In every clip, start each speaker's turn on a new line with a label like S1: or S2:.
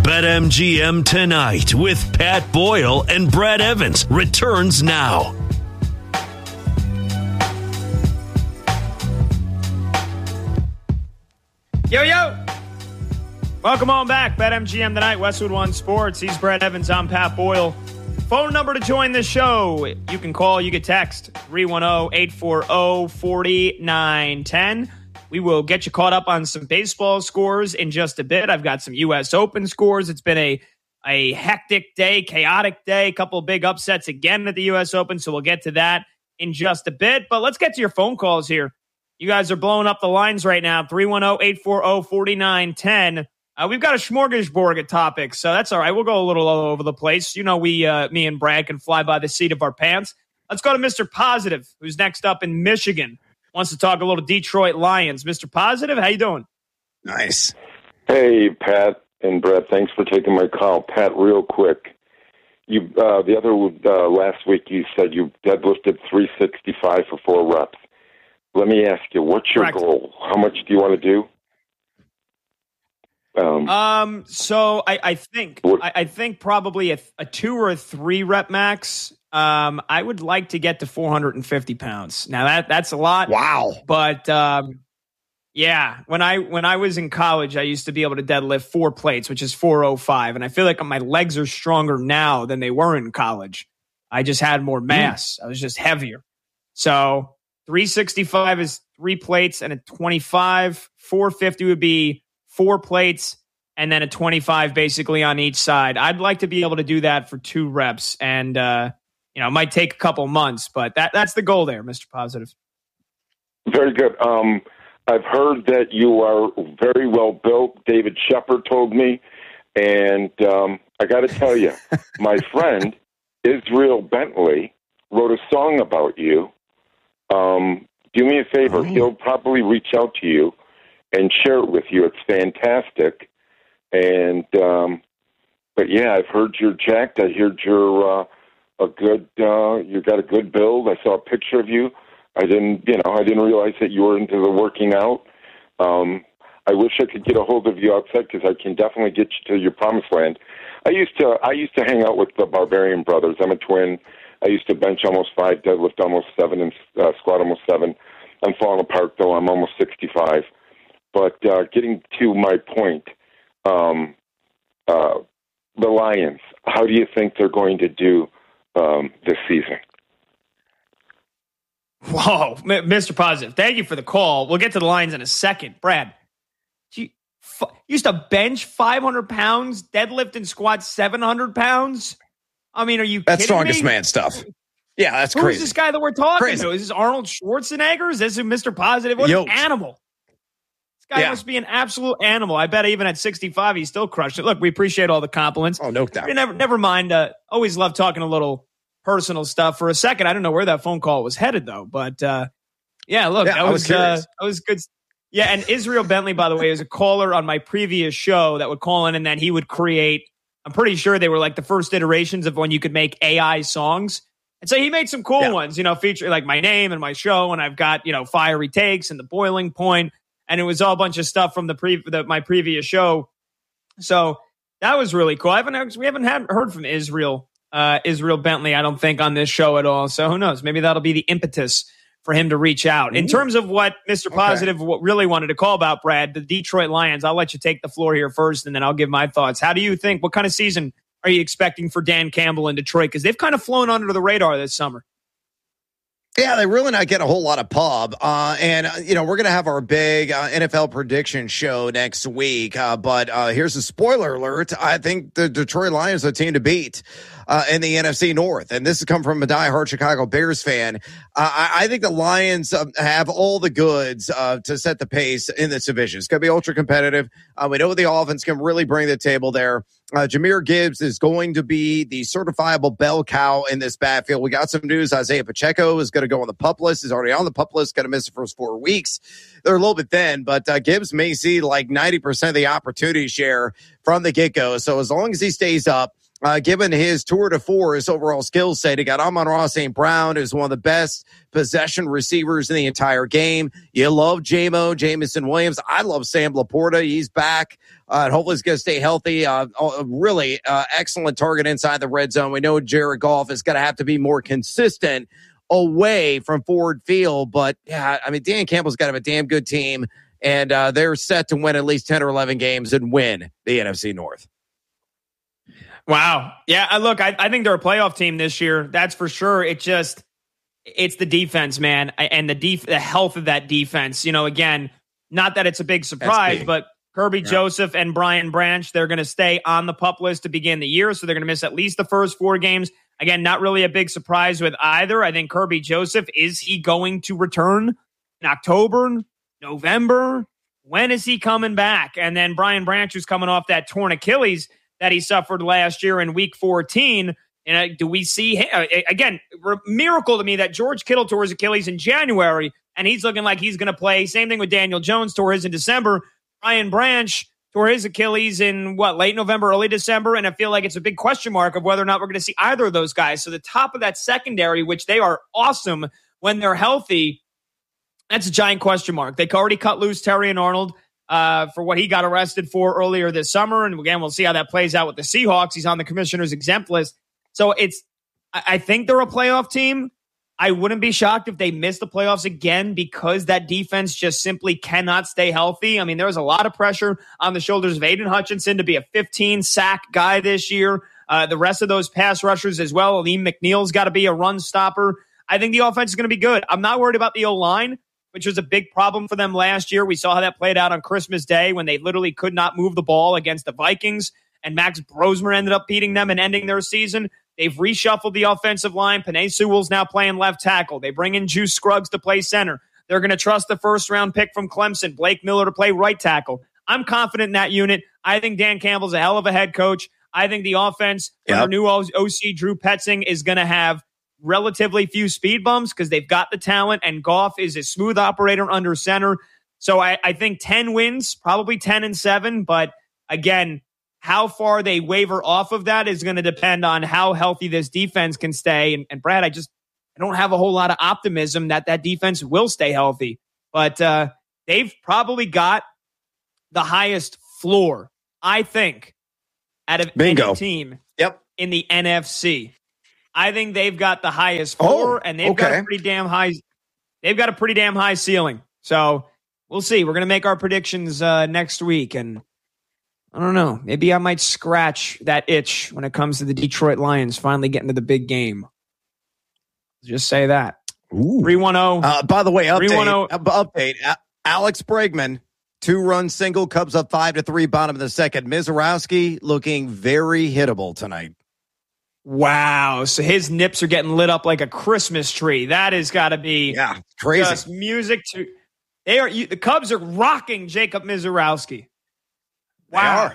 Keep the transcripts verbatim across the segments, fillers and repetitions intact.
S1: BetMGM Tonight with Pat Boyle and Brad Evans returns now.
S2: Yo, yo! Welcome on back. BetMGM Tonight, Westwood One Sports. He's Brad Evans. I'm Pat Boyle. Phone number to join the show. You can call, you can text three one zero, eight four zero, four nine one zero. We will get you caught up on some baseball scores in just a bit. I've got some U S Open scores. It's been a, a hectic day, chaotic day, a couple of big upsets again at the U S Open, so we'll get to that in just a bit. But let's get to your phone calls here. You guys are blowing up the lines right now, three one zero, eight four zero, four nine one zero. Uh, we've got a smorgasbord of topics, so that's all right. We'll go a little all over the place. You know, we, uh, me and Brad can fly by the seat of our pants. Let's go to Mister Positive, who's next up in Michigan. Wants to talk a little Detroit Lions. Mister Positive, how you doing?
S3: Nice.
S4: Hey, Pat and Brad, thanks for taking my call. Pat, real quick, you uh, the other uh, last week you said you deadlifted three sixty-five for four reps. Let me ask you, what's your
S2: Correct.
S4: goal? How much do you want to do? Um,
S2: Um, so I, I think I, I think probably a, a two or a three rep max. Um, I would like to get to four hundred fifty pounds. Now that that's a lot.
S3: Wow.
S2: But um, yeah, when I when I was in college, I used to be able to deadlift four plates, which is four oh five, and I feel like my legs are stronger now than they were in college. I just had more mass. Mm. I was just heavier. So three sixty-five is three plates and a twenty-five. four fifty would be four plates and then a twenty-five basically on each side. I'd like to be able to do that for two reps, and uh, you know, it might take a couple months, but that that's the goal there, Mister Positive.
S4: Very good. Um, I've heard that you are very well built. David Shepard told me, and um, I got to tell you, my friend Israel Bentley wrote a song about you. Um, do me a favor. Oh. He'll probably reach out to you and share it with you. It's fantastic. And, um, but yeah, I've heard you're jacked. I heard you're, uh, a good, uh, you got a good build. I saw a picture of you. I didn't, you know, I didn't realize that you were into the working out. Um, I wish I could get a hold of you outside because I can definitely get you to your promised land. I used to, I used to hang out with the Barbarian Brothers. I'm a twin. I used to bench almost five, deadlift almost seven, and uh, squat almost seven. I'm falling apart though. I'm almost sixty-five. But uh, getting to my point, um, uh, the Lions, how do you think they're going to do um, this season?
S2: Whoa, Mister Positive, thank you for the call. We'll get to the Lions in a second. Brad, you f- used to bench five hundred pounds, deadlift and squat seven hundred pounds? I mean, are you
S3: That's
S2: kidding
S3: strongest
S2: me?
S3: man stuff. Yeah, that's
S2: Who's
S3: crazy.
S2: Who's this guy that we're talking
S3: crazy.
S2: to? Is this Arnold Schwarzenegger? Is this Mister Positive? What Yoked. An animal. Guy yeah. must be an absolute animal. I bet even at sixty-five, he still crushed it. Look, we appreciate all the compliments.
S3: Oh, no doubt.
S2: Never, never mind. Uh, always love talking a little personal stuff. For a second, I don't know where that phone call was headed, though. But uh, yeah, look,
S3: yeah,
S2: that
S3: was,
S2: was, uh, that was good. Yeah, and Israel Bentley, by the way, is a caller on my previous show that would call in, and then he would create. I'm pretty sure they were like the first iterations of when you could make A I songs. And so he made some cool yeah. ones, you know, featuring like my name and my show, and I've got, you know, Fiery Takes and The Boiling Point. And it was all a bunch of stuff from the pre the, my previous show. So that was really cool. I haven't we haven't had, heard from Israel uh, Israel Bentley, I don't think, on this show at all. So who knows? Maybe that'll be the impetus for him to reach out. In terms of what Mister Positive okay. really wanted to call about, Brad, the Detroit Lions, I'll let you take the floor here first, and then I'll give my thoughts. How do you think, what kind of season are you expecting for Dan Campbell in Detroit? Because they've kind of flown under the radar this summer.
S3: Yeah, they really not get a whole lot of pub. Uh, and, uh, you know, we're going to have our big uh, N F L prediction show next week. Uh, but uh, here's a spoiler alert. I think the Detroit Lions are the team to beat uh, in the N F C North. And this has come from a diehard Chicago Bears fan. Uh, I, I think the Lions uh, have all the goods uh, to set the pace in this division. It's going to be ultra competitive. Uh, we know the offense can really bring the table there. Uh, Jahmyr Gibbs is going to be the certifiable bell cow in this backfield. We got some news. Isaiah Pacheco is going to go on the PUP list. He's already on the PUP list. Going to miss the first four weeks. They're a little bit thin, but uh, Gibbs may see like ninety percent of the opportunity share from the get-go. So as long as he stays up, uh, given his tour de force overall skill set, he got Amon-Ra Saint Brown, who's one of the best possession receivers in the entire game. You love J-Mo, Jamison Williams. I love Sam Laporta. He's back. Uh, and hopefully he's going to stay healthy. Uh, really uh, excellent target inside the red zone. We know Jared Goff is going to have to be more consistent away from Ford Field. But, yeah, I mean, Dan Campbell's got to have a damn good team, and uh, they're set to win at least ten or eleven games and win the N F C North.
S2: Wow. Yeah, look, I, I think they're a playoff team this year. That's for sure. It just, it's the defense, man, and the def- the health of that defense. You know, again, not that it's a big surprise, but Kirby yeah. Joseph and Brian Branch, they're going to stay on the PUP list to begin the year, so they're going to miss at least the first four games. Again, not really a big surprise with either. I think Kirby Joseph, is he going to return in October, November? When is he coming back? And then Brian Branch, who's coming off that torn Achilles that he suffered last year in week fourteen. And uh, do we see him? Uh, again, miracle to me that George Kittle tore his Achilles in January, and he's looking like he's going to play. Same thing with Daniel Jones, tore his in December. Brian Branch tore his Achilles in, what, late November, early December, and I feel like it's a big question mark of whether or not we're going to see either of those guys. So the top of that secondary, which they are awesome when they're healthy, that's a giant question mark. They already cut loose Terry and Arnold uh, for what he got arrested for earlier this summer, and again, we'll see how that plays out with the Seahawks. He's on the commissioner's exempt list. So it's, I think they're a playoff team. I wouldn't be shocked if they miss the playoffs again because that defense just simply cannot stay healthy. I mean, there was a lot of pressure on the shoulders of Aiden Hutchinson to be a fifteen sack guy this year. Uh, the rest of those pass rushers as well. Aleem McNeil's got to be a run stopper. I think the offense is going to be good. I'm not worried about the O-line, which was a big problem for them last year. We saw how that played out on Christmas Day when they literally could not move the ball against the Vikings, and Max Brosmer ended up beating them and ending their season. They've reshuffled the offensive line. Penei Sewell's now playing left tackle. They bring in Juice Scruggs to play center. They're going to trust the first-round pick from Clemson, Blake Miller, to play right tackle. I'm confident in that unit. I think Dan Campbell's a hell of a head coach. I think the offense, yep. under new O C Drew Petzing, is going to have relatively few speed bumps because they've got the talent, and Goff is a smooth operator under center. So I, I think ten wins, probably ten and seven, but again, how far they waver off of that is going to depend on how healthy this defense can stay. And, and Brad, I just I don't have a whole lot of optimism that that defense will stay healthy. But uh, they've probably got the highest floor, I think, out of
S3: Bingo.
S2: any team
S3: yep.
S2: in the N F C. I think they've got the highest floor,
S3: oh,
S2: and they've
S3: okay.
S2: got a pretty damn high. They've got a pretty damn high ceiling. So we'll see. We're going to make our predictions uh, next week, and I don't know. Maybe I might scratch that itch when it comes to the Detroit Lions finally getting to the big game. Just say that. three one zero
S3: Uh, by the way, update. Uh, update. Uh, Alex Bregman, two-run single, Cubs up five to three, bottom of the second. Mizorowski looking very hittable tonight.
S2: Wow. So his nips are getting lit up like a Christmas tree. That has got to be
S3: yeah, crazy.
S2: Just music to. They are. You, the Cubs are rocking Jacob Mizorowski. Wow.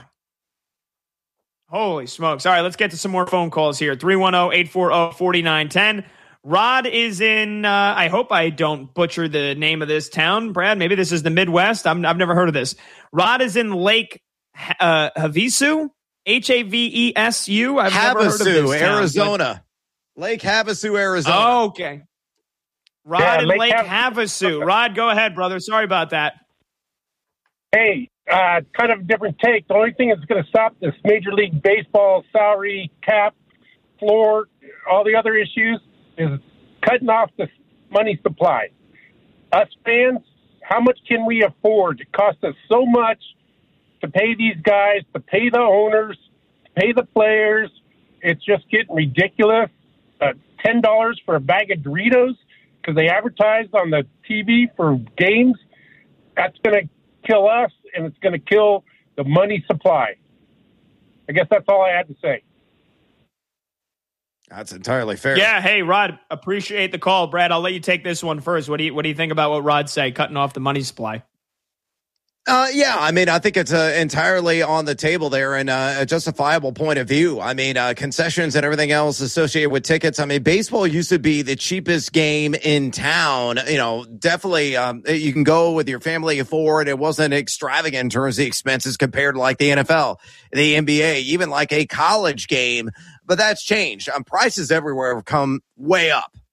S2: Holy smokes. All right, let's get to some more phone calls here. three one zero, eight four zero, four nine one zero. Rod is in, uh, I hope I don't butcher the name of this town. Brad, maybe this is the Midwest. I'm, I've never heard of this. Rod is in Lake uh, Havasu, H A V E S U. I've
S3: Havasu,
S2: never heard of this town,
S3: Arizona. But... Lake Havasu, Arizona.
S2: Oh, okay. Rod
S5: yeah,
S2: in
S5: Lake,
S2: Lake
S5: Hav-
S2: Havasu. Rod, go ahead, brother. Sorry about that.
S5: Hey, uh, kind of a different take. The only thing that's going to stop this Major League Baseball salary cap, floor, all the other issues is cutting off the money supply. Us fans, how much can we afford? It costs us so much to pay these guys, to pay the owners, to pay the players. It's just getting ridiculous. Uh, ten dollars for a bag of Doritos because they advertise on the T V for games. That's going to kill us, and it's going to kill the money supply. I guess that's all I had to say.
S3: That's entirely fair.
S2: Yeah, hey, Rod, appreciate the call. Brad, I'll let you take this one first. What do you what do you think about what Rod said, cutting off the money supply?
S3: Uh, yeah, I mean, I think it's uh, entirely on the table there and uh, a justifiable point of view. I mean, uh, concessions and everything else associated with tickets. I mean, baseball used to be the cheapest game in town. You know, definitely um, you can go with your family of four, and it wasn't extravagant in terms of the expenses compared to like the N F L, the N B A, even like a college game. But that's changed. Um, prices everywhere have come way up.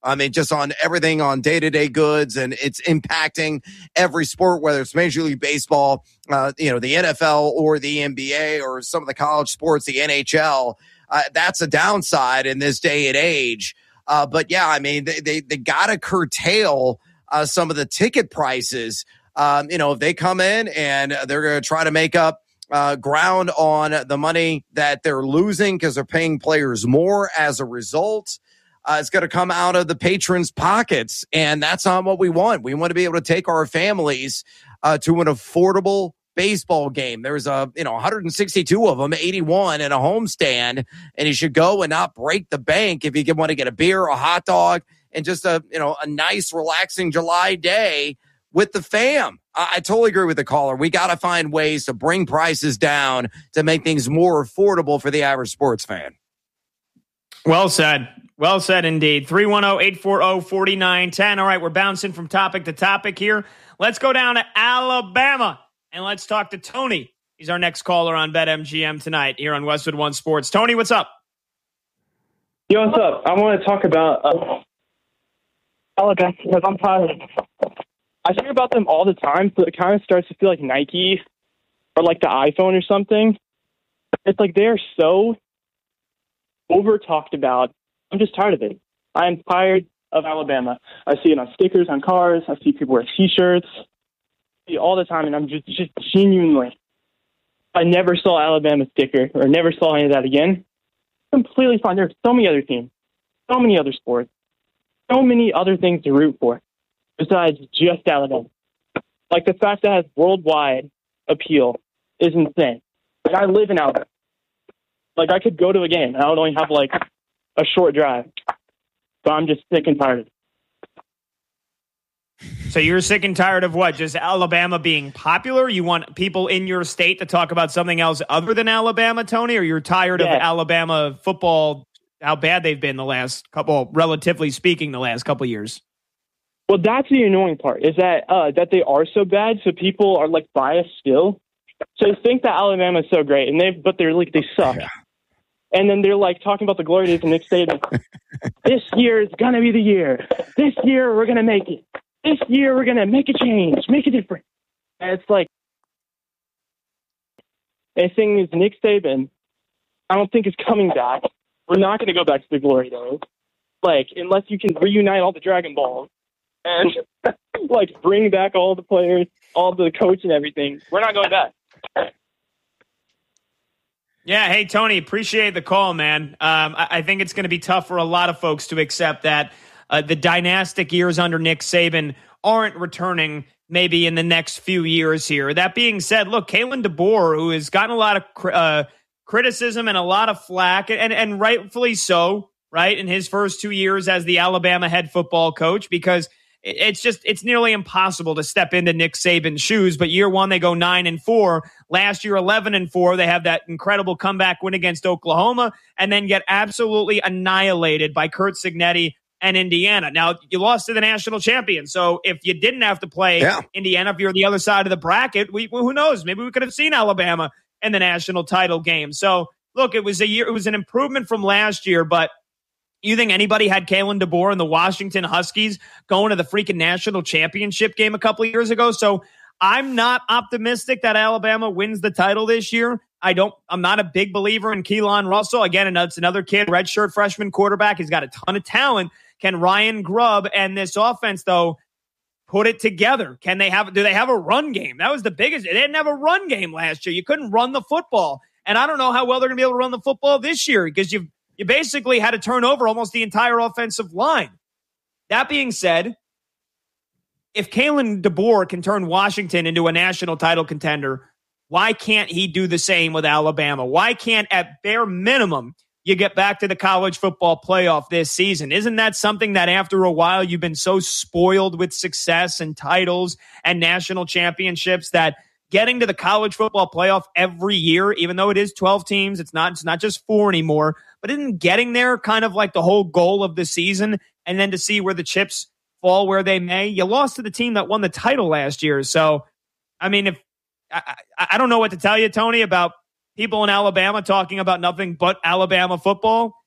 S3: I mean, just on everything on day-to-day goods, and it's impacting every sport, whether it's Major League Baseball, uh, you know, the N F L or the N B A or some of the college sports, the N H L. Uh, that's a downside in this day and age. Uh, but yeah, I mean, they they, they got to curtail uh, some of the ticket prices. Um, you know, if they come in and they're going to try to make up uh, ground on the money that they're losing because they're paying players more as a result, Uh, it's going to come out of the patrons' pockets, and that's not what we want. We want to be able to take our families uh, to an affordable baseball game. There's a you know one hundred sixty-two of them, eighty-one in a homestand, and you should go and not break the bank if you want to get a beer, a hot dog, and just a you know a nice, relaxing July day with the fam. I, I totally agree with the caller. We got to find ways to bring prices down to make things more affordable for the average sports fan.
S2: Well said. Well said indeed. three one zero, eight four zero, four nine one zero. All right, we're bouncing from topic to topic here. Let's go down to Alabama, and let's talk to Tony. He's our next caller on BetMGM tonight here on Westwood One Sports. Tony, what's up?
S6: Yo, what's up? I want to talk about uh, Alabama because I'm tired. I hear about them all the time, so it kind of starts to feel like Nike or like the iPhone or something. It's like they're so over talked about. I'm just tired of it. I am tired of Alabama. I see it on stickers on cars. I see people wear T-shirts. I see it all the time, and I'm just, just genuinely. I never saw Alabama sticker or never saw any of that again. Completely fine. There's so many other teams, so many other sports, so many other things to root for besides just Alabama. Like the fact that it has worldwide appeal is insane. Like I live in Alabama. Like I could go to a game and I would only have like a short drive. So I'm just sick and tired of it.
S2: So you're sick and tired of what? Just Alabama being popular? You want people in your state to talk about something else other than Alabama, Tony? Or you're tired yeah. of Alabama football, how bad they've been the last couple, relatively speaking, the last couple years?
S6: Well, that's the annoying part, is that uh, that they are so bad, so people are like biased still. So they think that Alabama is so great, and they but they're like they suck. Yeah. And then they're like talking about the glory days and Nick Saban. This year is going to be the year. This year we're going to make it. This year we're going to make a change, make a difference. And it's like, the thing is, Nick Saban, I don't think is coming back. We're not going to go back to the glory days. Like, unless you can reunite all the Dragon Balls and like bring back all the players, all the coach and everything. We're not going back.
S2: Yeah, hey, Tony, appreciate the call, man. Um, I, I think it's going to be tough for a lot of folks to accept that uh, the dynastic years under Nick Saban aren't returning maybe in the next few years here. That being said, look, Kalen DeBoer, who has gotten a lot of cr- uh, criticism and a lot of flack, and, and rightfully so, right, in his first two years as the Alabama head football coach, because it's just, it's nearly impossible to step into Nick Saban's shoes. But year one, they go nine and four. Last year, eleven and four. They have that incredible comeback win against Oklahoma and then get absolutely annihilated by Curt Cignetti and Indiana. Now, you lost to the national champion. So if you didn't have to play yeah. Indiana, if you're on the other side of the bracket, we, who knows? Maybe we could have seen Alabama in the national title game. So look, it was a year, it was an improvement from last year, but you think anybody had Kalen DeBoer and the Washington Huskies going to the freaking national championship game a couple of years ago? So I'm not optimistic that Alabama wins the title this year. I don't, I'm not a big believer in Keelan Russell. Again, it's another kid, redshirt freshman quarterback. He's got a ton of talent. Can Ryan Grubb and this offense, though, put it together? Can they have, do they have a run game? That was the biggest. They didn't have a run game last year. You couldn't run the football. And I don't know how well they're going to be able to run the football this year because you've, You basically had to turn over almost the entire offensive line. That being said, if Kalen DeBoer can turn Washington into a national title contender, why can't he do the same with Alabama? Why can't, at bare minimum, you get back to the college football playoff this season? Isn't that something that after a while you've been so spoiled with success and titles and national championships that getting to the college football playoff every year, even though it is twelve teams, it's not, it's not just four anymore, but isn't getting there kind of like the whole goal of the season? And then to see where the chips fall where they may. You lost to the team that won the title last year. So, I mean, if I, I, I don't know what to tell you, Tony, about people in Alabama talking about nothing but Alabama football.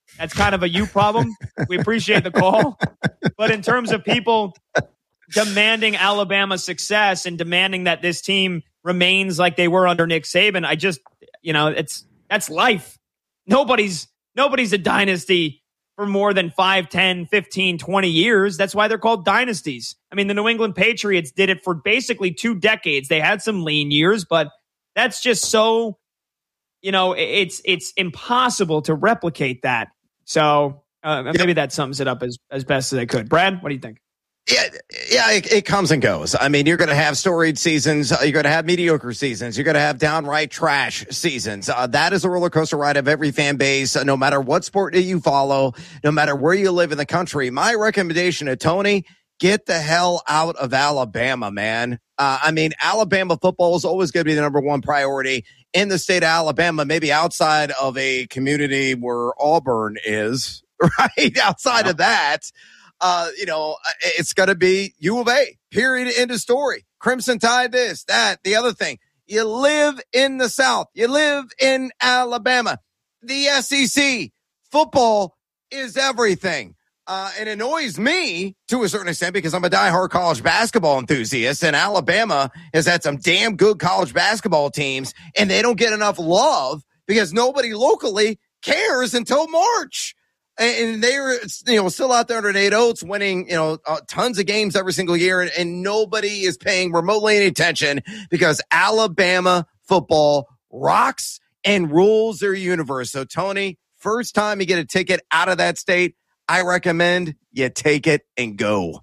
S2: that's kind of a you problem. We appreciate the call. But in terms of people demanding Alabama success and demanding that this team remains like they were under Nick Saban, I just, you know, it's that's life. Nobody's nobody's a dynasty for more than five, ten, fifteen, twenty years. That's why they're called dynasties. I mean, the New England Patriots did it for basically two decades. They had some lean years, but that's just so, you know, it's it's impossible to replicate that. So uh, maybe that sums it up as, as best as I could. Brad, what do you think?
S3: Yeah, yeah, it, it comes and goes. I mean, you're going to have storied seasons. Uh, you're going to have mediocre seasons. You're going to have downright trash seasons. Uh, that is a roller coaster ride of every fan base, uh, no matter what sport that you follow, no matter where you live in the country. My recommendation to Tony, get the hell out of Alabama, man. Uh, I mean, Alabama football is always going to be the number one priority in the state of Alabama, maybe outside of a community where Auburn is, right? Outside of that. Uh, you know, it's going to be U of A, period, end of story. Crimson Tide, this, that, the other thing. You live in the South. You live in Alabama. The S E C, football is everything. Uh, it annoys me to a certain extent because I'm a diehard college basketball enthusiast, and Alabama has had some damn good college basketball teams, and they don't get enough love because nobody locally cares until March. And they're, you know, still out there under Nate Oates winning, you know, uh, tons of games every single year. And, and nobody is paying remotely any attention because Alabama football rocks and rules their universe. So, Tony, first time you get a ticket out of that state, I recommend you take it and go.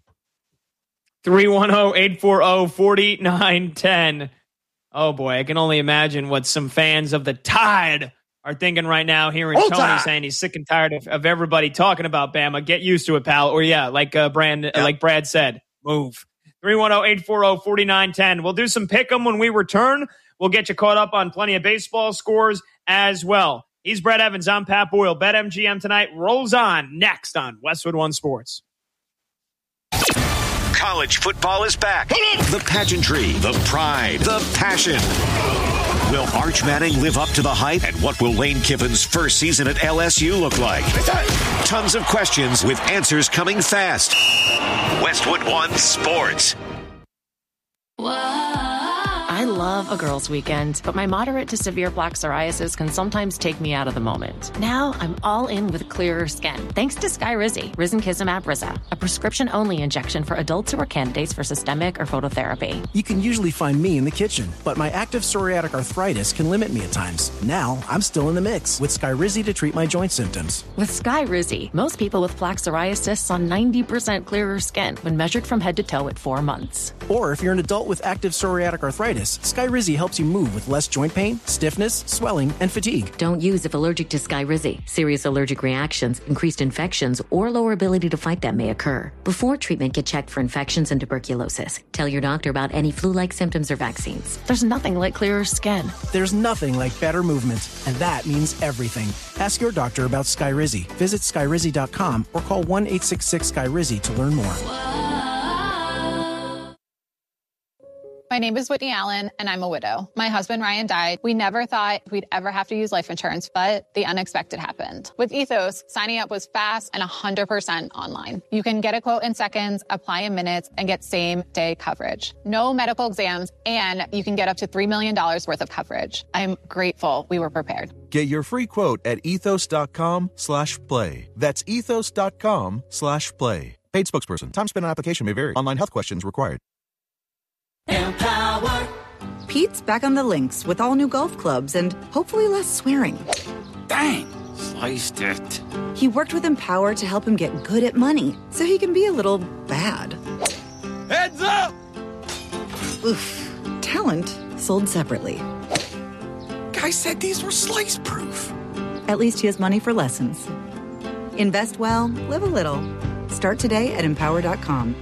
S2: three one zero, eight four zero, four nine one zero. Oh, boy. I can only imagine what some fans of the Tide are thinking right now, hearing Hold Tony time. saying he's sick and tired of, of everybody talking about Bama. Get used to it, pal. Or yeah, like uh, Brand, yep. like Brad said, move. three one zero, eight four zero, four nine one zero. We'll do some pick'em when we return. We'll get you caught up on plenty of baseball scores as well. He's Brad Evans. I'm Pat Boyle. BetMGM tonight rolls on next on Westwood One Sports.
S1: College football is back. The pageantry, the pride, the passion. Will Arch Manning live up to the hype? And what will Lane Kiffin's first season at L S U look like? Tons of questions with answers coming fast. Westwood One Sports.
S7: I love a girls' weekend, but my moderate to severe plaque psoriasis can sometimes take me out of the moment. Now I'm all in with clearer skin, thanks to Skyrizi, Risankizumab Riza, a prescription-only injection for adults who are candidates for systemic or phototherapy.
S8: You can usually find me in the kitchen, but my active psoriatic arthritis can limit me at times. Now I'm still in the mix with Skyrizi to treat my joint symptoms.
S7: With Skyrizi, most people with plaque psoriasis saw ninety percent clearer skin when measured from head to toe at four months.
S8: Or if you're an adult with active psoriatic arthritis, Skyrizi helps you move with less joint pain, stiffness, swelling, and fatigue.
S9: Don't use if allergic to Skyrizi. Serious allergic reactions, increased infections, or lower ability to fight them may occur. Before treatment, get checked for infections and tuberculosis. Tell your doctor about any flu-like symptoms or vaccines.
S7: There's nothing like clearer skin.
S8: There's nothing like better movement, and that means everything. Ask your doctor about Skyrizi. Visit Skyrizi dot com or call one eight six six Skyrizi to learn more.
S10: My name is Whitney Allen, and I'm a widow. My husband, Ryan, died. We never thought we'd ever have to use life insurance, but the unexpected happened. With Ethos, signing up was fast and one hundred percent online. You can get a quote in seconds, apply in minutes, and get same-day coverage. No medical exams, and you can get up to three million dollars worth of coverage. I'm grateful we were prepared.
S11: Get your free quote at ethos dot com slash play. That's ethos dot com slash play. Paid spokesperson. Time spent on application may vary. Online health questions required.
S12: Empower. Pete's back on the links with all new golf clubs and hopefully less swearing.
S13: Dang, sliced it.
S12: He worked with Empower to help him get good at money so he can be a little bad.
S13: Heads up!
S12: Oof. Talent sold separately.
S13: Guy said these were slice proof.
S12: At least he has money for lessons. Invest well, live a little. Start today at empower dot com.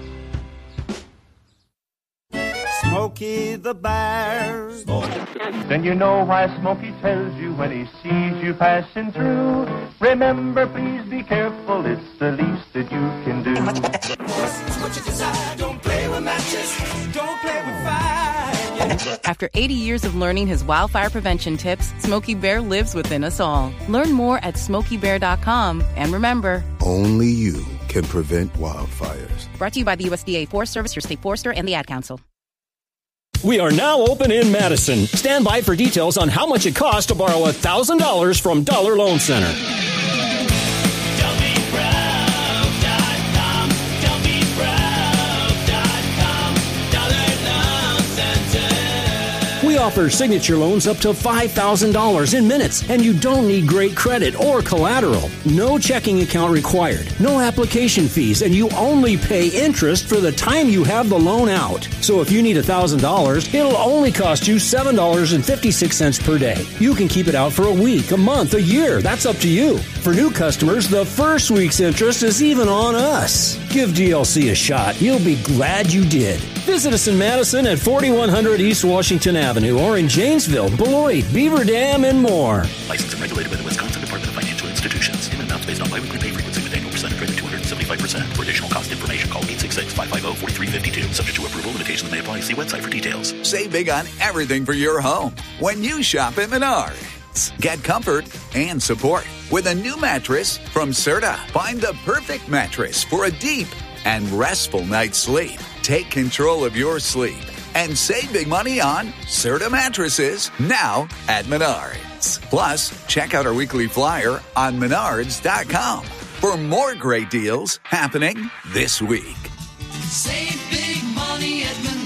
S14: Smokey the Bear.
S15: Then you know why Smokey tells you when he sees you passing through. Remember, please be careful, it's the least that you can do.
S14: It's what you desire, don't play with matches, don't play with fire.
S16: After eighty years of learning his wildfire prevention tips, Smokey Bear lives within us all. Learn more at smokey bear dot com. And remember,
S17: only you can prevent wildfires.
S16: Brought to you by the U S D A Forest Service, your state forester, and the Ad Council.
S18: We are now open in Madison. Stand by for details on how much it costs to borrow one thousand dollars from Dollar Loan Center. We offer signature loans up to five thousand dollars in minutes, and you don't need great credit or collateral. No checking account required, no application fees, and you only pay interest for the time you have the loan out. So if you need one thousand dollars, it'll only cost you seven dollars and fifty-six cents per day. You can keep it out for a week, a month, a year. That's up to you. For new customers, the first week's interest is even on us. Give D L C a shot. You'll be glad you did. Visit us in Madison at forty-one hundred East Washington Avenue or in Janesville, Beloit, Beaver Dam, and more.
S19: Licensed and regulated by the Wisconsin Department of Financial Institutions. In amounts based on biweekly pay frequency with annual percentage rate of two hundred seventy-five percent. For additional cost information, call eight six six, five five zero, four three five two. Subject to approval, limitations may apply. See website for details.
S20: Save big on everything for your home when you shop at Menards. Get comfort and support with a new mattress from Serta. Find the perfect mattress for a deep and restful night's sleep. Take control of your sleep and save big money on Serta mattresses now at Menards. Plus, check out our weekly flyer on menards dot com for more great deals happening this week.
S21: Save big money at Menards.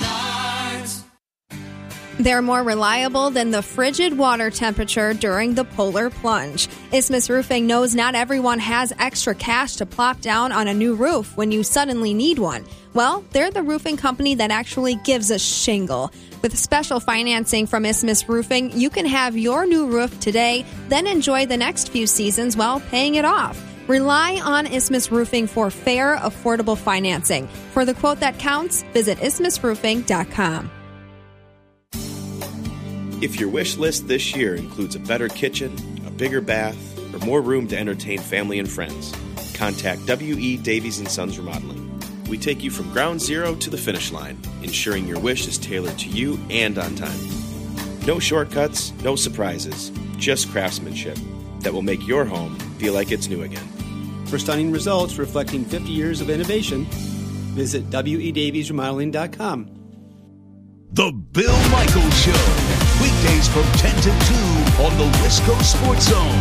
S22: They're more reliable than the frigid water temperature during the polar plunge. Isthmus Roofing knows not everyone has extra cash to plop down on a new roof when you suddenly need one. Well, they're the roofing company that actually gives a shingle. With special financing from Isthmus Roofing, you can have your new roof today, then enjoy the next few seasons while paying it off. Rely on Isthmus Roofing for fair, affordable financing. For the quote that counts, visit isthmus roofing dot com.
S23: If your wish list this year includes a better kitchen, a bigger bath, or more room to entertain family and friends, contact W E. Davies and Sons Remodeling. We take you from ground zero to the finish line, ensuring your wish is tailored to you and on time. No shortcuts, no surprises, just craftsmanship that will make your home feel like it's new again.
S24: For stunning results reflecting fifty years of innovation, visit W E Davies Remodeling dot com.
S25: The Bill Michaels Show. Weekdays from ten to two on the Wisco Sports Zone.